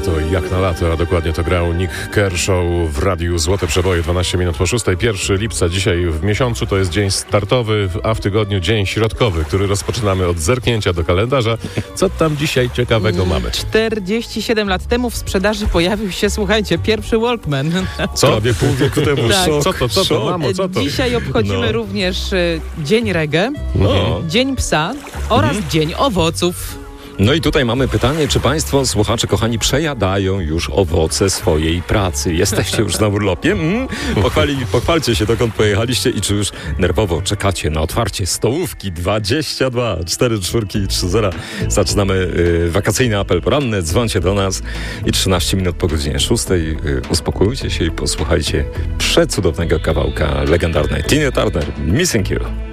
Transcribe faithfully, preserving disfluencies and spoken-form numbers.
lato i jak na lato, a dokładnie to grał Nick Kershaw w radiu Złote Przeboje, dwanaście minut po szóstej. pierwszego lipca dzisiaj w miesiącu to jest dzień startowy, a w tygodniu dzień środkowy, który rozpoczynamy od zerknięcia do kalendarza. Co tam dzisiaj ciekawego mamy? czterdzieści siedem lat temu w sprzedaży pojawił się, słuchajcie, pierwszy Walkman. Co? Prawie pół wieku temu. Tak. Co to, co to, mamo, co to? Dzisiaj obchodzimy No. również y, Dzień Reggae, No. Dzień Psa oraz Mhm. Dzień Owoców. No i tutaj mamy pytanie, czy państwo, słuchacze kochani, przejadają już owoce swojej pracy? Jesteście już na urlopie? Mm? Pochwali, pochwalcie się, dokąd pojechaliście i czy już nerwowo czekacie na otwarcie stołówki dwadzieścia dwa cztery cztery trzy zero. Zaczynamy y, wakacyjny apel poranny, dzwońcie do nas i trzynaście minut po godzinie szóstej. Y, uspokójcie się i posłuchajcie przecudownego kawałka legendarnej Tina Turner, Missing You.